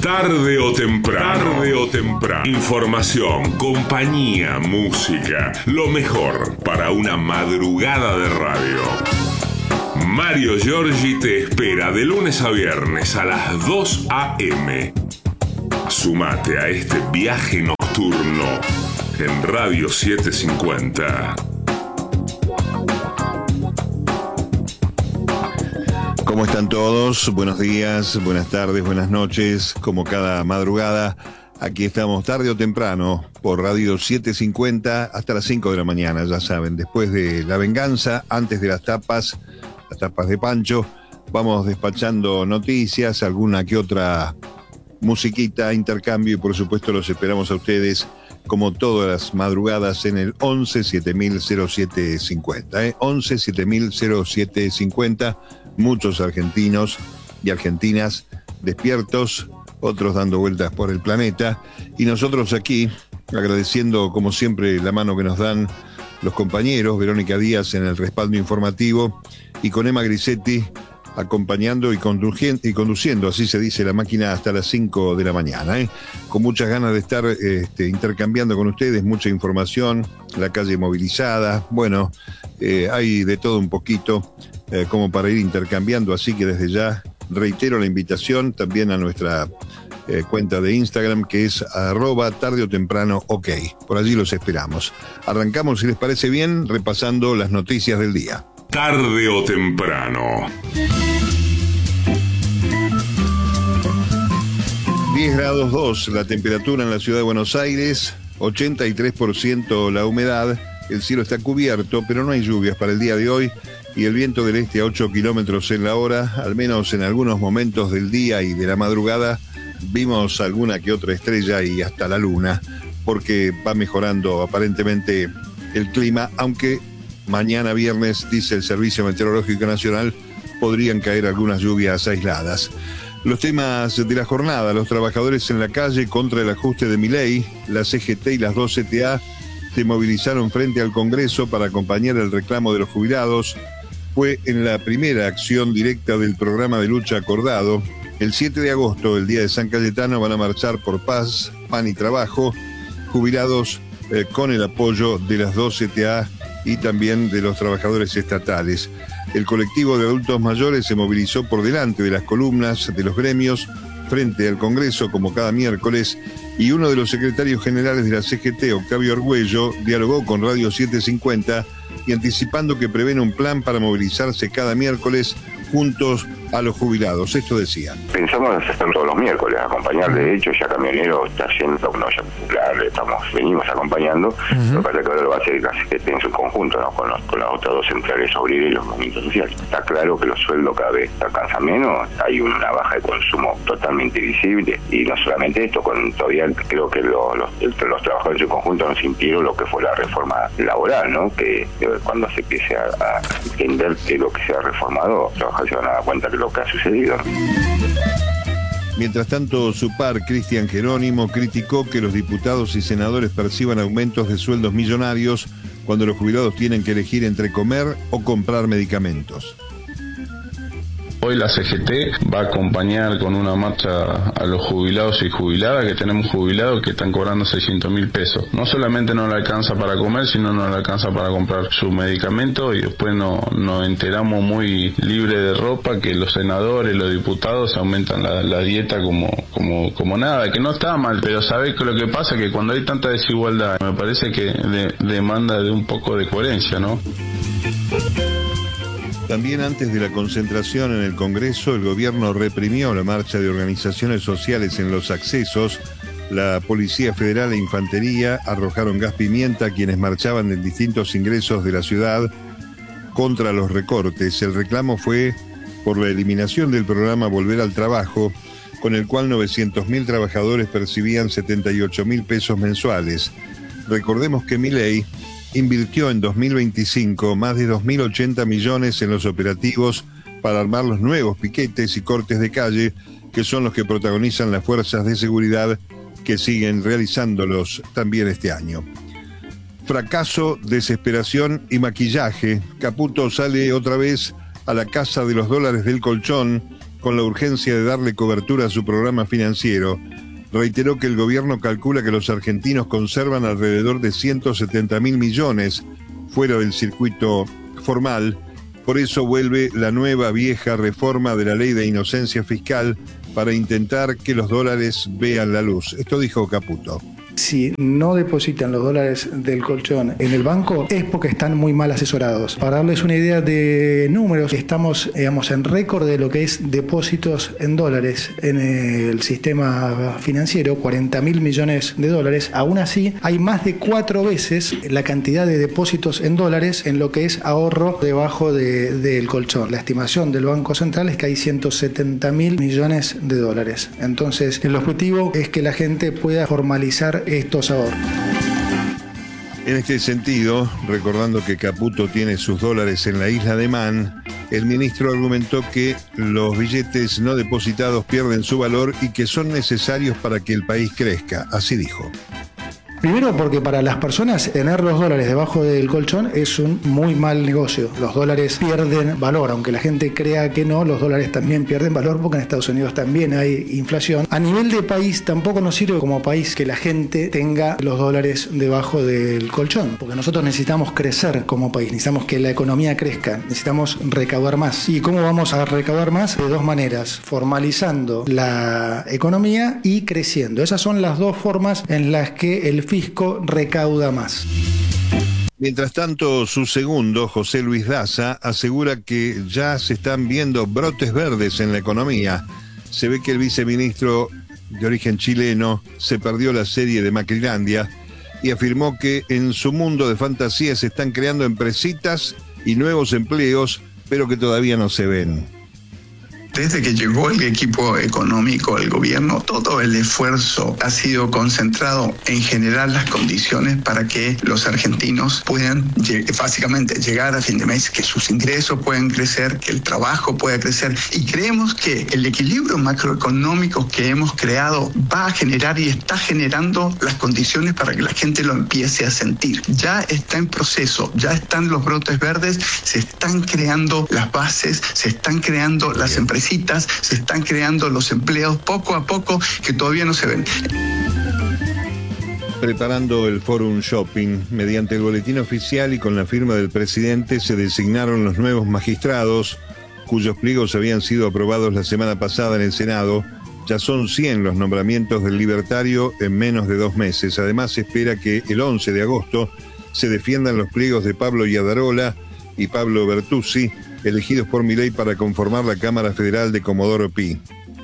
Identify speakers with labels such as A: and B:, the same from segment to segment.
A: Tarde o temprano. Información, compañía, música. Lo mejor para una madrugada de radio. Mario Giorgi te espera de lunes a viernes a las 2 a.m. Sumate a este viaje nocturno en Radio 750.
B: ¿Cómo están todos? Buenos días, buenas tardes, buenas noches. Como cada madrugada, aquí estamos tarde o temprano por Radio 750 hasta las 5 de la mañana, ya saben. Después de La Venganza, antes de las tapas de Pancho, vamos despachando noticias, alguna que otra musiquita, intercambio y por supuesto los esperamos a ustedes como todas las madrugadas en el 11 7000 0750. 11 7000 0750. Muchos argentinos y argentinas despiertos, otros dando vueltas por el planeta, y nosotros aquí agradeciendo como siempre la mano que nos dan los compañeros, Verónica Díaz en el respaldo informativo y con Emma Grisetti acompañando y conduciendo, así se dice, la máquina hasta las 5 de la mañana, con muchas ganas de estar intercambiando con ustedes, mucha información, la calle movilizada, bueno, hay de todo un poquito como para ir intercambiando, así que desde ya reitero la invitación también a nuestra cuenta de Instagram, que es @tardeotemprano_ok. Por allí los esperamos. Arrancamos, si les parece bien, repasando las noticias del día.
A: Tarde o temprano.
B: 10 grados 2 la temperatura en la ciudad de Buenos Aires, 83% la humedad, el cielo está cubierto, pero no hay lluvias para el día de hoy y el viento del este a 8 kilómetros en la hora, al menos en algunos momentos del día y de la madrugada, vimos alguna que otra estrella y hasta la luna, porque va mejorando aparentemente el clima, aunque mañana viernes, dice el Servicio Meteorológico Nacional, podrían caer algunas lluvias aisladas. Los temas de la jornada: los trabajadores en la calle contra el ajuste de Milei, la CGT y las dos CTA se movilizaron frente al Congreso para acompañar el reclamo de los jubilados. Fue en la primera acción directa del programa de lucha acordado. El 7 de agosto, el día de San Cayetano, van a marchar por paz, pan y trabajo, jubilados con el apoyo de las dos CTA y también de los trabajadores estatales. El colectivo de adultos mayores se movilizó por delante de las columnas de los gremios frente al Congreso como cada miércoles, y uno de los secretarios generales de la CGT, Octavio Argüello, dialogó con Radio 750 y anticipando que prevén un plan para movilizarse cada miércoles juntos a los jubilados. Esto decía:
C: pensamos hacer todos los miércoles, acompañar. De hecho, ya Camionero está haciendo, venimos acompañando. Lo que pasa es que ahora lo va a hacer la CGT en su conjunto, ¿no? con las otras dos centrales obreras y los movimientos sociales. Está claro que los sueldos cada vez alcanzan menos, hay una baja de consumo totalmente visible, y no solamente esto, todavía creo que los trabajadores en su conjunto no sintieron lo que fue la reforma laboral, ¿no? Que cuando se empiece a entender que lo que se ha reformado, los trabajadores se van a dar cuenta de lo que ha sucedido.
B: Mientras tanto, su par, Cristian Jerónimo, criticó que los diputados y senadores perciban aumentos de sueldos millonarios cuando los jubilados tienen que elegir entre comer o comprar medicamentos.
D: Hoy la CGT va a acompañar con una marcha a los jubilados y jubiladas, que tenemos jubilados que están cobrando 600.000 pesos. No solamente no le alcanza para comer, sino no le alcanza para comprar su medicamento, y después nos enteramos muy libre de ropa que los senadores, los diputados aumentan la dieta como nada, que no está mal, pero ¿sabés que lo que pasa? Que cuando hay tanta desigualdad, me parece que demanda de un poco de coherencia, ¿no?
B: También antes de la concentración en el Congreso, el gobierno reprimió la marcha de organizaciones sociales en los accesos. La Policía Federal e Infantería arrojaron gas pimienta a quienes marchaban en distintos ingresos de la ciudad contra los recortes. El reclamo fue por la eliminación del programa Volver al Trabajo, con el cual 900.000 trabajadores percibían 78.000 pesos mensuales. Recordemos que Milei invirtió en 2025 más de 2.080 millones en los operativos para armar los nuevos piquetes y cortes de calle, que son los que protagonizan las fuerzas de seguridad, que siguen realizándolos también este año. Fracaso, desesperación y maquillaje. Caputo sale otra vez a la casa de los dólares del colchón con la urgencia de darle cobertura a su programa financiero. Reiteró que el gobierno calcula que los argentinos conservan alrededor de 170.000 millones fuera del circuito formal. Por eso vuelve la nueva vieja reforma de la ley de inocencia fiscal para intentar que los dólares vean la luz. Esto dijo Caputo.
E: Si no depositan los dólares del colchón en el banco es porque están muy mal asesorados. Para darles una idea de números, estamos, en récord de lo que es depósitos en dólares en el sistema financiero, 40.000 millones de dólares. Aún así, hay más de 4 veces la cantidad de depósitos en dólares en lo que es ahorro debajo del colchón. La estimación del Banco Central es que hay 170.000 millones de dólares. Entonces, el objetivo es que la gente pueda formalizar estos ahorros.
B: En este sentido, recordando que Caputo tiene sus dólares en la isla de Man, el ministro argumentó que los billetes no depositados pierden su valor y que son necesarios para que el país crezca. Así dijo.
E: Primero porque para las personas tener los dólares debajo del colchón es un muy mal negocio. Los dólares pierden valor, aunque la gente crea que no, los dólares también pierden valor porque en Estados Unidos también hay inflación. A nivel de país tampoco nos sirve como país que la gente tenga los dólares debajo del colchón, porque nosotros necesitamos crecer como país, necesitamos que la economía crezca, necesitamos recaudar más. ¿Y cómo vamos a recaudar más? De 2 maneras, formalizando la economía y creciendo. Esas son las 2 formas en las que el fisco recauda más.
B: Mientras tanto, su segundo, José Luis Daza, asegura que ya se están viendo brotes verdes en la economía. Se ve que el viceministro de origen chileno se perdió la serie de Macrilandia y afirmó que en su mundo de fantasía se están creando empresitas y nuevos empleos, pero que todavía no se ven.
F: Desde que llegó el equipo económico al gobierno, todo el esfuerzo ha sido concentrado en generar las condiciones para que los argentinos puedan básicamente llegar a fin de mes, que sus ingresos puedan crecer, que el trabajo pueda crecer. Y creemos que el equilibrio macroeconómico que hemos creado va a generar y está generando las condiciones para que la gente lo empiece a sentir. Ya está en proceso, ya están los brotes verdes, se están creando las bases, se están creando las empresas, se están creando los empleos poco a poco que todavía no se ven.
B: Preparando el Forum Shopping, mediante el boletín oficial y con la firma del presidente se designaron los nuevos magistrados, cuyos pliegos habían sido aprobados la semana pasada en el Senado. Ya son 100 los nombramientos del libertario en menos de 2 meses. Además, se espera que el 11 de agosto se defiendan los pliegos de Pablo Iadarola y Pablo Bertuzzi, elegidos por Milei para conformar la Cámara Federal de Comodoro Pi.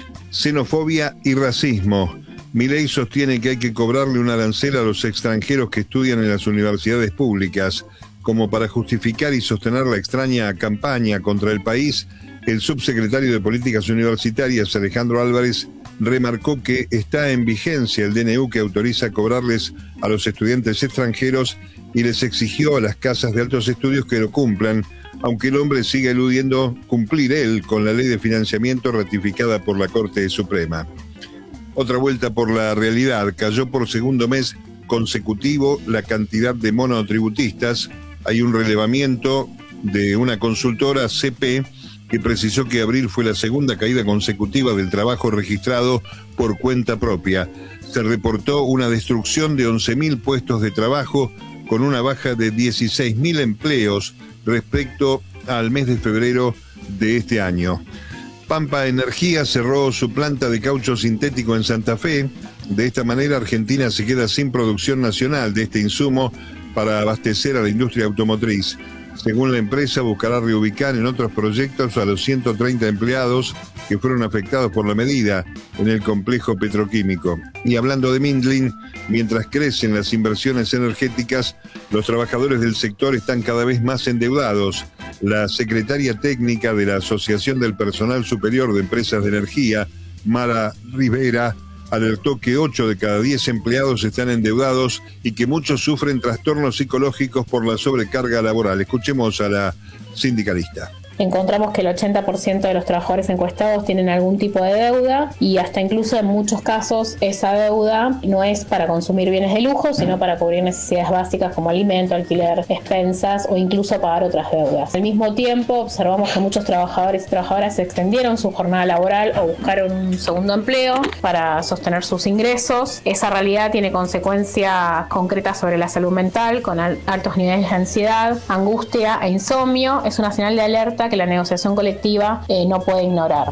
B: Xenofobia y racismo. Milei sostiene que hay que cobrarle un arancel a los extranjeros que estudian en las universidades públicas. Como para justificar y sostener la extraña campaña contra el país, el subsecretario de Políticas Universitarias, Alejandro Álvarez, remarcó que está en vigencia el DNU que autoriza cobrarles a los estudiantes extranjeros y les exigió a las casas de altos estudios que lo cumplan, aunque el hombre sigue eludiendo cumplir él con la ley de financiamiento ratificada por la Corte Suprema. Otra vuelta por la realidad. Cayó por segundo mes consecutivo la cantidad de monotributistas. Hay un relevamiento de una consultora CP que precisó que abril fue la segunda caída consecutiva del trabajo registrado por cuenta propia. Se reportó una destrucción de 11.000 puestos de trabajo con una baja de 16.000 empleos respecto al mes de febrero de este año. Pampa Energía cerró su planta de caucho sintético en Santa Fe. De esta manera, Argentina se queda sin producción nacional de este insumo para abastecer a la industria automotriz. Según la empresa, buscará reubicar en otros proyectos a los 130 empleados que fueron afectados por la medida en el complejo petroquímico. Y hablando de Mindlin, mientras crecen las inversiones energéticas, los trabajadores del sector están cada vez más endeudados. La secretaria técnica de la Asociación del Personal Superior de Empresas de Energía, Mara Rivera, alertó que 8 de cada 10 empleados están endeudados y que muchos sufren trastornos psicológicos por la sobrecarga laboral. Escuchemos a la sindicalista.
G: encontramos que el 80% de los trabajadores encuestados tienen algún tipo de deuda, y hasta incluso en muchos casos esa deuda no es para consumir bienes de lujo, sino para cubrir necesidades básicas como alimento, alquiler, expensas o incluso pagar otras deudas. Al mismo tiempo observamos que muchos trabajadores y trabajadoras extendieron su jornada laboral o buscaron un segundo empleo para sostener sus ingresos. Esa realidad tiene consecuencias concretas sobre la salud mental, con altos niveles de ansiedad, angustia e insomnio. Es una señal de alerta que la negociación colectiva no puede ignorar.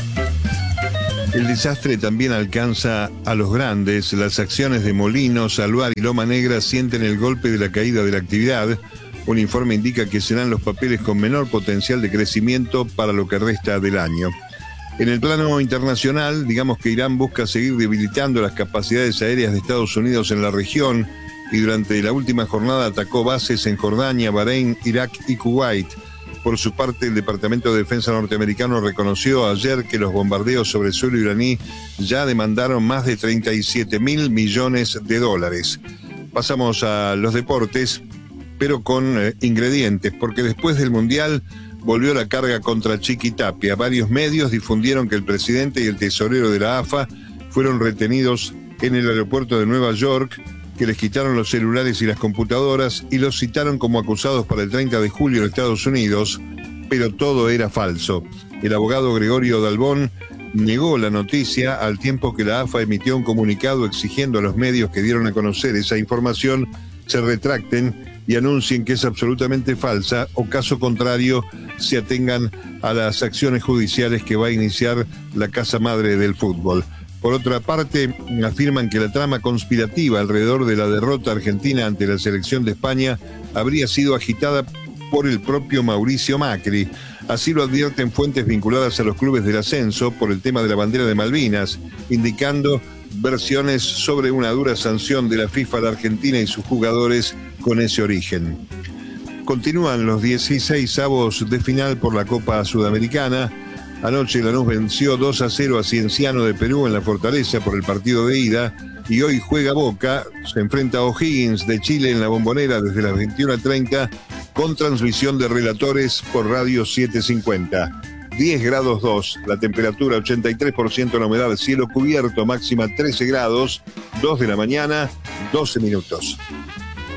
B: El desastre también alcanza a los grandes. Las acciones de Molinos, Alvar y Loma Negra sienten el golpe de la caída de la actividad. Un informe indica que serán los papeles con menor potencial de crecimiento para lo que resta del año. En el plano internacional, digamos que Irán busca seguir debilitando las capacidades aéreas de Estados Unidos en la región y durante la última jornada atacó bases en Jordania, Bahrein, Irak y Kuwait. Por su parte, el Departamento de Defensa norteamericano reconoció ayer que los bombardeos sobre suelo iraní ya demandaron más de 37.000 millones de dólares. Pasamos a los deportes, pero con ingredientes, porque después del Mundial volvió la carga contra Chiqui Tapia. Varios medios difundieron que el presidente y el tesorero de la AFA fueron retenidos en el aeropuerto de Nueva York, que les quitaron los celulares y las computadoras y los citaron como acusados para el 30 de julio en Estados Unidos, pero todo era falso. El abogado Gregorio Dalbón negó la noticia al tiempo que la AFA emitió un comunicado exigiendo a los medios que dieron a conocer esa información se retracten y anuncien que es absolutamente falsa o, caso contrario, se atengan a las acciones judiciales que va a iniciar la Casa Madre del Fútbol. Por otra parte, afirman que la trama conspirativa alrededor de la derrota argentina ante la selección de España habría sido agitada por el propio Mauricio Macri. Así lo advierten fuentes vinculadas a los clubes del ascenso por el tema de la bandera de Malvinas, indicando versiones sobre una dura sanción de la FIFA a la Argentina y sus jugadores con ese origen. Continúan los 16avos de final por la Copa Sudamericana. Anoche Lanús venció 2-0 a Cienciano de Perú en la Fortaleza por el partido de ida, y hoy juega Boca, se enfrenta a O'Higgins de Chile en la Bombonera desde las 21:30 con transmisión de relatores por Radio 750. 10 grados 2, la temperatura 83% la humedad, cielo cubierto, máxima 13 grados, 2 de la mañana, 12 minutos.